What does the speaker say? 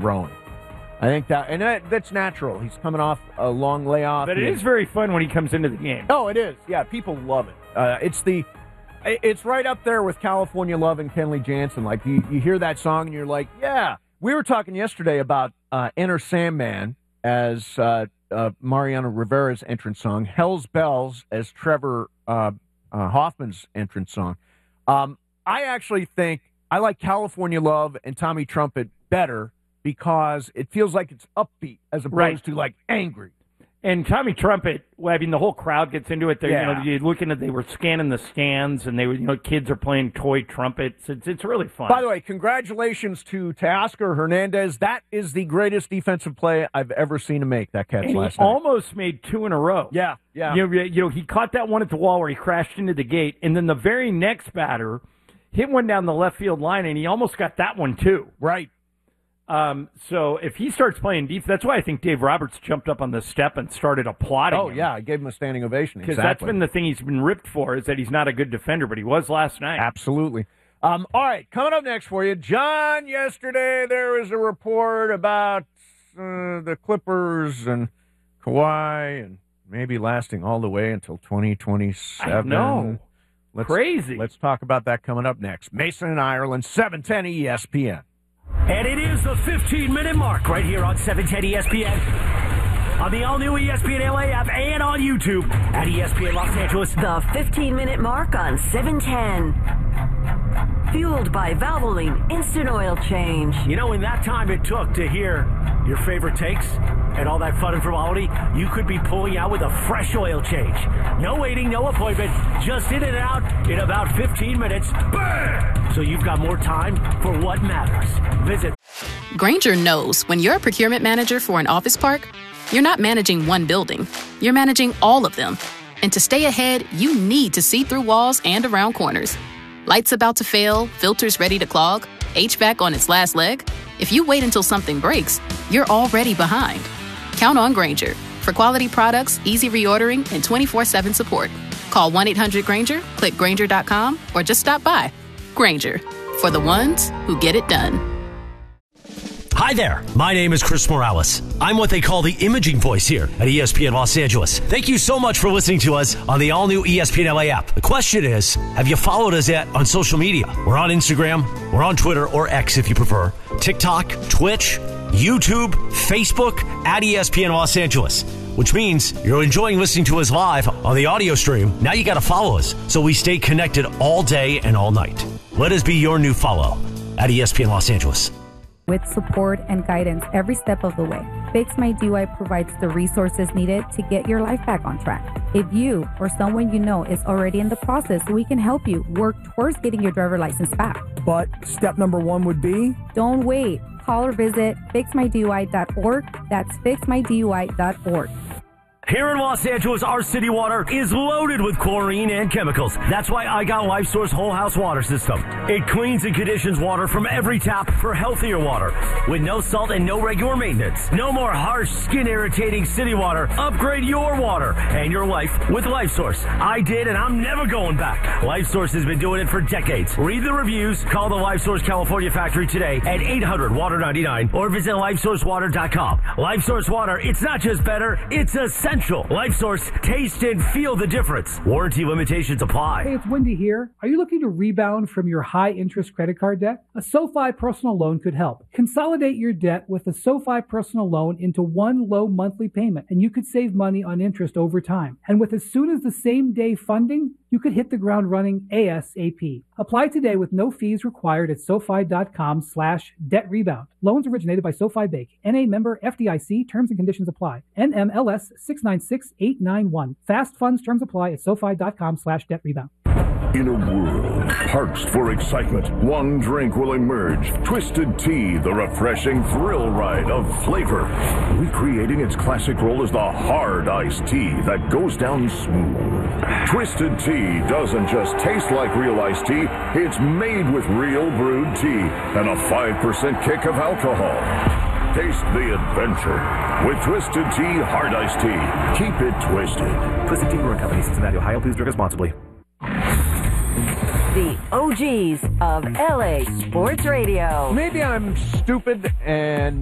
throwing. I think that's natural. He's coming off a long layoff. But it is very fun when he comes into the game. Oh, it is. Yeah, people love it. It's right up there with California Love and Kenley Jansen. Like, you hear that song and you're like, yeah. We were talking yesterday about Enter Sandman as Mariano Rivera's entrance song, Hell's Bells as Trevor Hoffman's entrance song. I actually think I like California Love and Tommy Trumpet better because it feels like it's upbeat as opposed to, like, angry. And Tommy Trumpet, I mean, the whole crowd gets into it. Yeah. You're looking at, they were scanning the stands, and they were, kids are playing toy trumpets. It's really fun. By the way, congratulations to Teoscar Hernandez. That is the greatest defensive play I've ever seen him make, that catch last night. He almost made 2 in a row. Yeah, yeah. He caught that one at the wall where he crashed into the gate, and then the very next batter hit one down the left field line, and he almost got that one too. Right. So if he starts playing defense, that's why I think Dave Roberts jumped up on the step and started applauding him. Yeah, I gave him a standing ovation. Because that's been the thing he's been ripped for, is that he's not a good defender, but he was last night. Absolutely. All right, coming up next for you, John, yesterday there was a report about the Clippers and Kawhi and maybe lasting all the way until 2027. I know. Crazy. Let's talk about that coming up next. Mason and Ireland, 710 ESPN. And it is the 15-minute mark right here on 710 ESPN. On the all-new ESPN LA app and on YouTube at ESPN Los Angeles. The 15-minute mark on 710. Fueled by Valvoline Instant Oil Change. In that time it took to hear your favorite takes and all that fun and frivolity, you could be pulling out with a fresh oil change. No waiting, no appointment, just in and out in about 15 minutes. Bam! So you've got more time for what matters. Visit Grainger knows when you're a procurement manager for an office park, you're not managing one building. You're managing all of them. And to stay ahead, you need to see through walls and around corners. Lights about to fail, filters ready to clog, HVAC on its last leg. If you wait until something breaks, you're already behind. Count on Grainger for quality products, easy reordering, and 24/7 support. Call 1-800-GRAINGER, click Grainger.com, or just stop by. Grainger, for the ones who get it done. Hi there, my name is Chris Morales. I'm what they call the imaging voice here at ESPN Los Angeles. Thank you so much for listening to us on the all-new ESPN LA app. The question is, have you followed us yet on social media? We're on Instagram, we're on Twitter, or X if you prefer, TikTok, Twitch, YouTube, Facebook, at ESPN Los Angeles. Which means you're enjoying listening to us live on the audio stream. Now you got to follow us so we stay connected all day and all night. Let us be your new follow at ESPN Los Angeles. With support and guidance every step of the way, Fix My DUI provides the resources needed to get your life back on track. If you or someone you know is already in the process, we can help you work towards getting your driver's license back. But step number 1 would be? Don't wait. Call or visit fixmydui.org. That's fixmydui.org. Here in Los Angeles, our city water is loaded with chlorine and chemicals. That's why I got LifeSource Whole House Water System. It cleans and conditions water from every tap for healthier water with no salt and no regular maintenance. No more harsh, skin-irritating city water. Upgrade your water and your life with LifeSource. I did, and I'm never going back. LifeSource has been doing it for decades. Read the reviews. Call the LifeSource California factory today at 800-WATER-99 or visit LifeSourceWater.com. LifeSource Water, it's not just better, it's essential. LifeSource, taste and feel the difference. Warranty limitations apply. Hey, it's Wendy here. Are you looking to rebound from your high-interest credit card debt? A SoFi personal loan could help. Consolidate your debt with a SoFi personal loan into one low monthly payment, and you could save money on interest over time. And with as soon as the same day funding, you could hit the ground running ASAP. Apply today with no fees required at SoFi.com/debt rebound. Loans originated by SoFi Bank. NA member FDIC. Terms and conditions apply. NMLS 696891. Fast funds terms apply at SoFi.com/debt rebound. In a world parched for excitement, one drink will emerge. Twisted Tea, the refreshing thrill ride of flavor. Recreating its classic role as the hard iced tea that goes down smooth. Twisted Tea doesn't just taste like real iced tea, it's made with real brewed tea and a 5% kick of alcohol. Taste the adventure with Twisted Tea Hard Iced Tea. Keep it twisted. Twisted Tea Brewing Company, Cincinnati, Ohio. Please drink responsibly. The OGs of LA Sports Radio. Maybe I'm stupid and